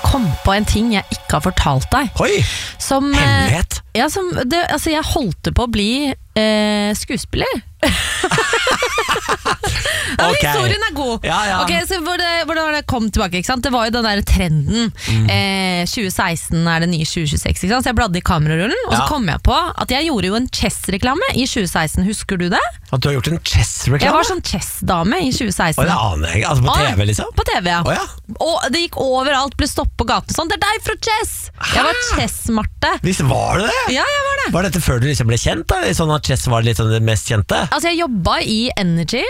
kom på en ting jeg ikke har fortalt deg. Oi, hemmelighet. Jeg holdt på å bli skuespiller. Okay. Historien er god. Ja. Ok, så hvordan det kom tilbake, ikke sant? Det var jo den der trenden 2016 er det nye 2026, ikke sant? Så jeg bladde i kamerarullen, og så kom jeg på at jeg gjorde jo en Chess-reklame i 2016. Husker du det? At du har gjort en Chess-reklame? Jeg var sånn Chess-dame i 2016. Det aner jeg, altså på TV liksom? På TV, ja. Ja. Og det gikk overalt, ble stoppet på gaten sånn. Det er deg fra Chess! Jeg var Chess-Marte. Visst var det? Ja, jeg var det. Var dette før du liksom ble kjent da? Sånn at Chess var litt sånn det mest kjente? Altså jeg jobbet i Energy.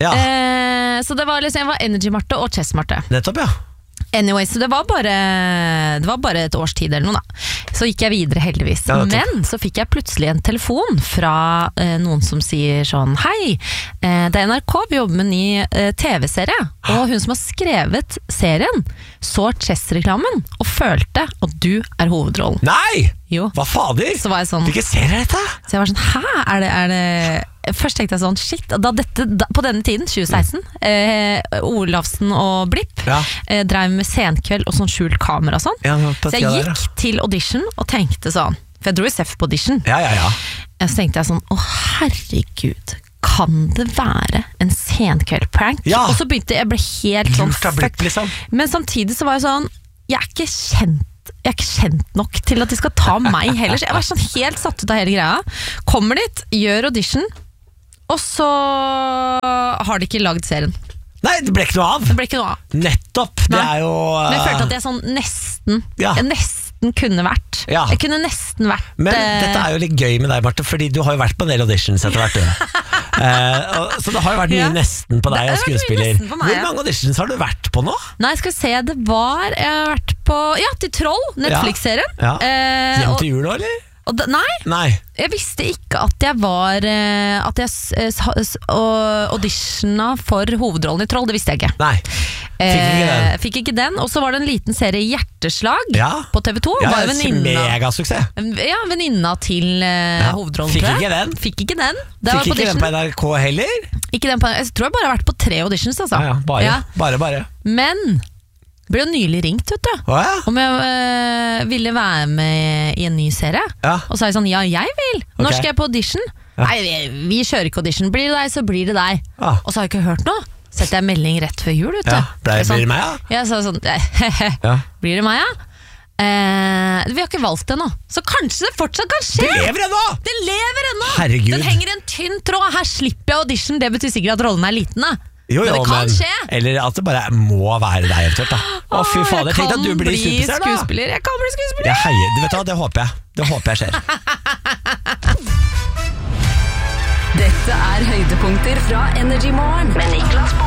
Så det var liksom, jeg var Energy-Marte og Chess-Marte. Nettopp, ja. Anyway, så det var bare et års tid eller noe da. Så gikk jeg videre heldigvis. Men så fikk jeg plutselig en telefon fra noen som sier sånn: Hei, det er NRK, vi jobber med en ny TV-serie. Og hun som har skrevet serien så Chess-reklamen og følte at du er hovedrollen. Nei! Jo. Hva fader? Så var jeg sånn, hvilken serie er dette? Så jeg var sånn, hæ? Er det Først tenkte jeg sånn, shit, på denne tiden, 2016, Olavsen og Blipp drev med senkveld og sånn skjult kamera og sånn. Så jeg gikk til audition og tenkte sånn, for jeg dro i Seff på audition. Så tenkte jeg sånn, herregud, kan det være en senkveld-prank? Og så begynte jeg ble helt sånn fuck. Liksom. Men samtidig så var jeg sånn, jeg er ikke kjent nok til at de skal ta meg heller. Så jeg var sånn helt satt ut av hele greia. Kommer dit, gjør audition, og så har de ikke lagd serien. Nei, det ble ikke noe av. Det ble ikke noe av. Nettopp, det er jo Men jeg følte at jeg sånn nesten kunne vært. Jeg kunne nesten vært. Men dette er jo litt gøy med deg, Marte, fordi du har jo vært på en del auditions etter hvert. Så det har jo vært mye nesten på deg og skuespiller. Hvor mange auditions har du vært på nå? Nei, skal vi se, jeg har vært på til Troll, Netflix-serien. Hjem til jul nå, eller? Nei, jeg visste ikke at jeg var at jeg auditiona for hovedrollen i Troll. Det visste jeg ikke. Nei, fikk ikke den. Og så var det en liten serie Hjerteslag på TV2. Megasuksess. Ja, venninna til hovedrollen. Fikk ikke den. Fikk ikke den på NRK heller? Ikke den på, jeg tror jeg bare har vært på 3 auditions altså. Bare. Men ble jo nylig ringt, vet du. Om jeg ville være med i en ny serie. Og så sa jeg sånn, ja, jeg vil. Når skal jeg på audition? Nei, vi kjører ikke audition. Blir det deg, så blir det deg. Og så har jeg ikke hørt noe. Setter jeg melding rett før jul, vet du. Blir det meg, ja? Jeg sa sånn, blir det meg, ja? Vi har ikke valgt det nå. Så kanskje det fortsatt kan skje. Det lever ennå! Herregud. Den henger i en tynn tråd. Her slipper jeg audition. Det betyr sikkert at rollen er liten, da. Men det kan skje. Eller at det bare må være deg eventuelt da. Fy fader, tenk at du blir superstjerne da. Jeg kan bli skuespiller. Jeg heier, du vet hva, det håper jeg. Det håper jeg skjer. Dette er høydepunkter fra Energy Morgen med Niklas.